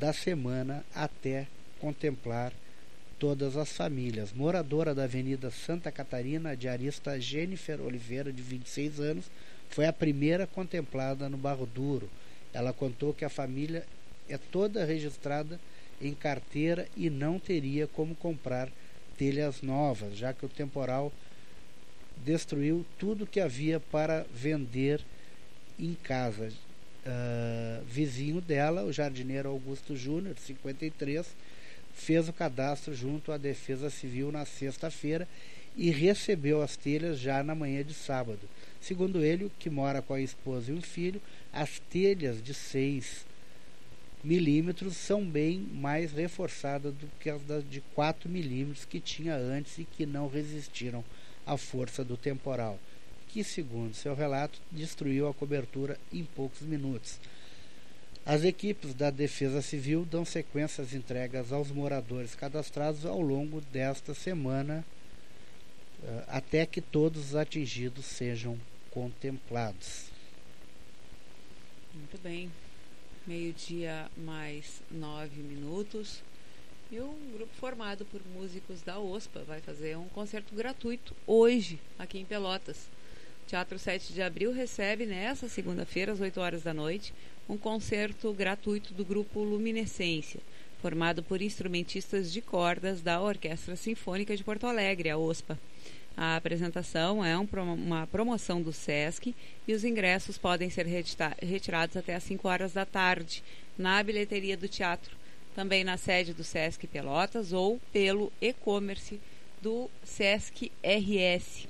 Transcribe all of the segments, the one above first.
da semana até contemplar todas as famílias. Moradora da Avenida Santa Catarina, a diarista Jennifer Oliveira, de 26 anos, foi a primeira contemplada no Barro Duro. Ela contou que a família é toda registrada em carteira e não teria como comprar telhas novas, já que o temporal destruiu tudo que havia para vender em casa. Vizinho dela, o jardineiro Augusto Júnior, 53, fez o cadastro junto à Defesa Civil na sexta-feira e recebeu as telhas já na manhã de sábado. Segundo ele, que mora com a esposa e um filho, as telhas de 6 milímetros são bem mais reforçadas do que as de 4 milímetros que tinha antes e que não resistiram à força do temporal, que, segundo seu relato, destruiu a cobertura em poucos minutos. As equipes da Defesa Civil dão sequência às entregas aos moradores cadastrados ao longo desta semana, até que todos os atingidos sejam contemplados. Muito bem. 12:09. E o grupo formado por músicos da OSPA vai fazer um concerto gratuito hoje, aqui em Pelotas. O Teatro 7 de Abril recebe nesta segunda-feira, às 8 horas da noite, um concerto gratuito do grupo Luminescência, formado por instrumentistas de cordas da Orquestra Sinfônica de Porto Alegre, a OSPA. A apresentação é uma promoção do SESC e os ingressos podem ser retirados até às 5 horas da tarde na bilheteria do teatro, também na sede do SESC Pelotas ou pelo e-commerce do SESC RS.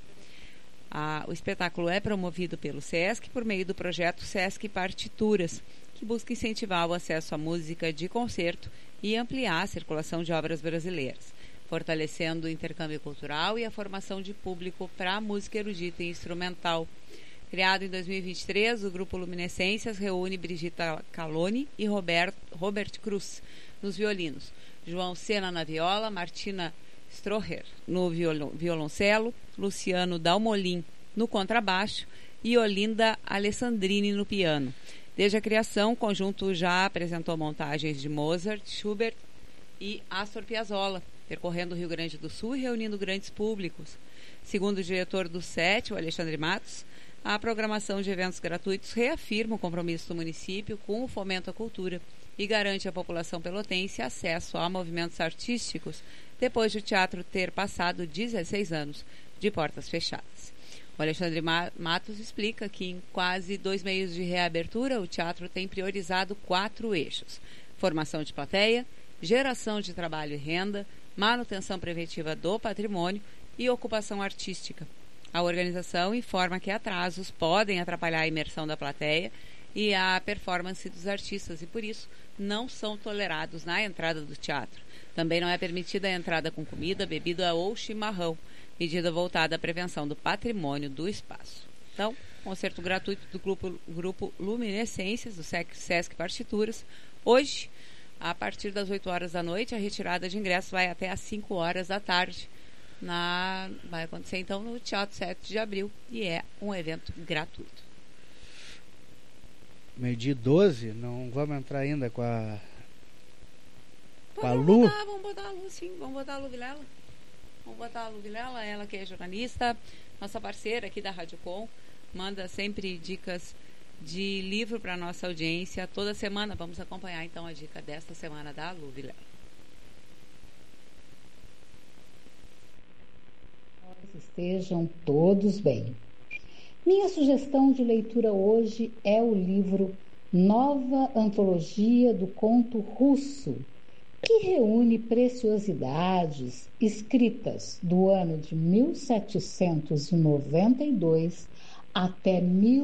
O espetáculo é promovido pelo SESC por meio do projeto SESC Partituras, que busca incentivar o acesso à música de concerto e ampliar a circulação de obras brasileiras, fortalecendo o intercâmbio cultural e a formação de público para a música erudita e instrumental. Criado em 2023, o Grupo Luminescências reúne Brigitta Caloni e Robert Cruz nos violinos, João Sena na viola, Martina Stroher no violoncelo, Luciano Dalmolin no contrabaixo e Olinda Alessandrini no piano. Desde a criação, o conjunto já apresentou montagens de Mozart, Schubert e Astor Piazzolla, percorrendo o Rio Grande do Sul e reunindo grandes públicos. Segundo o diretor do SET, o Alexandre Matos, a programação de eventos gratuitos reafirma o compromisso do município com o fomento à cultura e garante à população pelotense acesso a movimentos artísticos depois de o teatro ter passado 16 anos de portas fechadas. O Alexandre Matos explica que em quase 2 meses de reabertura, o teatro tem priorizado 4 eixos: formação de plateia, geração de trabalho e renda, manutenção preventiva do patrimônio e ocupação artística. A organização informa que atrasos podem atrapalhar a imersão da plateia e a performance dos artistas e, por isso, não são tolerados na entrada do teatro. Também não é permitida a entrada com comida, bebida ou chimarrão, medida voltada à prevenção do patrimônio do espaço. Então, concerto gratuito do grupo Luminescências, do SESC Partituras, hoje, a partir das 8 horas da noite. A retirada de ingressos vai até às 5 horas da tarde. Vai acontecer então no Teatro 7 de Abril e é um evento gratuito. 12:12, não vamos entrar ainda com a Lu? Vamos botar a Lu, sim. Vamos botar a Lu Vilela. Ela que é jornalista, nossa parceira aqui da Rádio Com, manda sempre dicas de livro para nossa audiência. Toda semana vamos acompanhar então a dica desta semana da Lu Vilela. Estejam todos bem. Minha sugestão de leitura hoje é o livro Nova Antologia do Conto Russo, que reúne preciosidades escritas do ano de 1792 até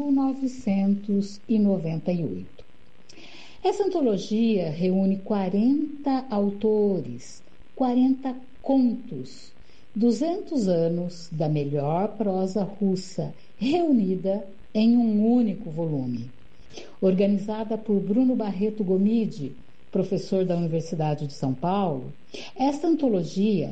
1998. Essa antologia reúne 40 autores, 40 contos, 200 anos da melhor prosa russa reunida em um único volume. Organizada por Bruno Barreto Gomide, professor da Universidade de São Paulo, esta antologia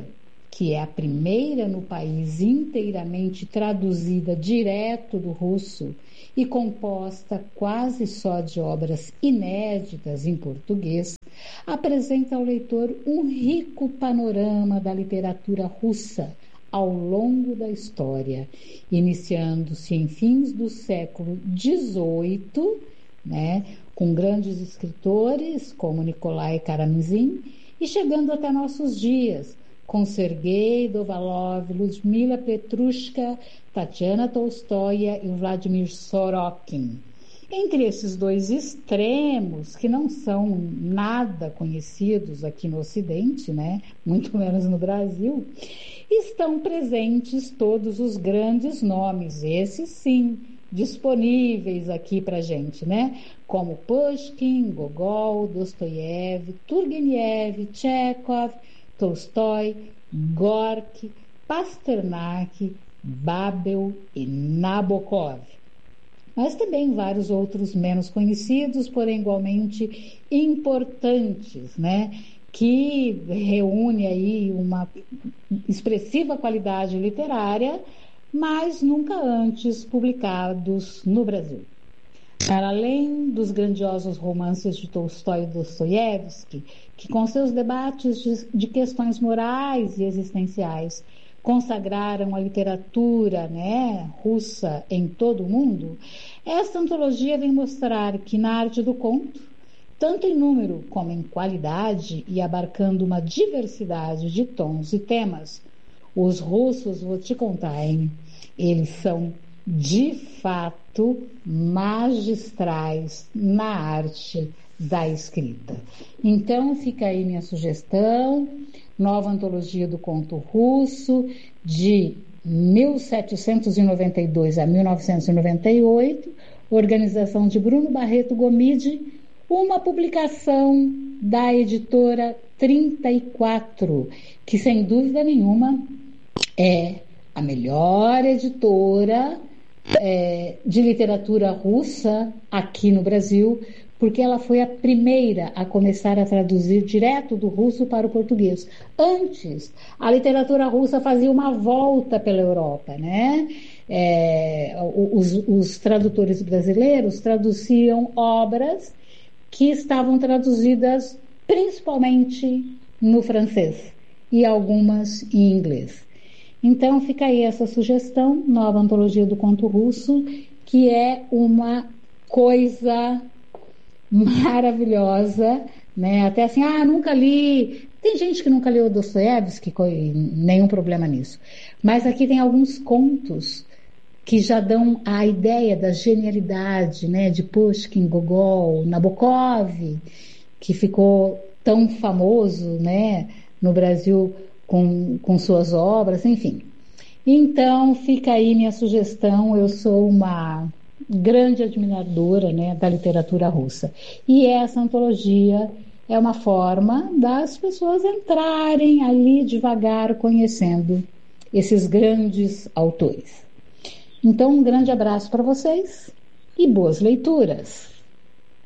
que é a primeira no país inteiramente traduzida direto do russo e composta quase só de obras inéditas em português, apresenta ao leitor um rico panorama da literatura russa ao longo da história, iniciando-se em fins do século XVIII, né, com grandes escritores como Nikolai Karamzin, e chegando até nossos dias, com Sergei Dovalov, Ludmila Petrushka, Tatiana Tolstóia e Vladimir Sorokin. Entre esses dois extremos, que não são nada conhecidos aqui no Ocidente, né, muito menos no Brasil, estão presentes todos os grandes nomes, esses sim, disponíveis aqui para gente, né? Como Pushkin, Gogol, Dostoiévski, Turgenev, Chekhov, Tolstói, Gorky, Pasternak, Babel e Nabokov. Mas também vários outros menos conhecidos, porém igualmente importantes, né? Que reúne aí uma expressiva qualidade literária, mas nunca antes publicados no Brasil. Para além dos grandiosos romances de Tolstói e Dostoiévski, que com seus debates de questões morais e existenciais consagraram a literatura, né, russa em todo o mundo, esta antologia vem mostrar que na arte do conto, tanto em número como em qualidade e abarcando uma diversidade de tons e temas, os russos, vou te contar, hein? Eles são de fato magistrais na arte da escrita. Então fica aí minha sugestão, nova antologia do conto russo, de 1792 a 1998, organização de Bruno Barreto Gomide, uma publicação da editora 34, que sem dúvida nenhuma é a melhor editora de literatura russa aqui no Brasil, porque ela foi a primeira a começar a traduzir direto do russo para o português. Antes, a literatura russa fazia uma volta pela Europa, né? Os tradutores brasileiros traduziam obras que estavam traduzidas principalmente no francês e algumas em inglês. Então fica aí essa sugestão, nova antologia do conto russo, que é uma coisa maravilhosa, né? Até assim, nunca li. Tem gente que nunca leu Dostoiévski, nenhum problema nisso. Mas aqui tem alguns contos que já dão a ideia da genialidade, né, de Pushkin, Gogol, Nabokov, que ficou tão famoso, né, no Brasil com suas obras, enfim. Então, fica aí minha sugestão. Eu sou uma grande admiradora, né, da literatura russa. E essa antologia é uma forma das pessoas entrarem ali devagar, conhecendo esses grandes autores. Então, um grande abraço para vocês e boas leituras!